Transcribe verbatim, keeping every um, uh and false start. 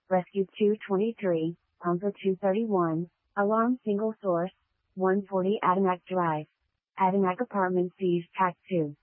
Rescue two twenty-three, Pumper two thirty-one, Alarm Single Source, one forty Adinak Drive. Adinak Apartment seized Pack two.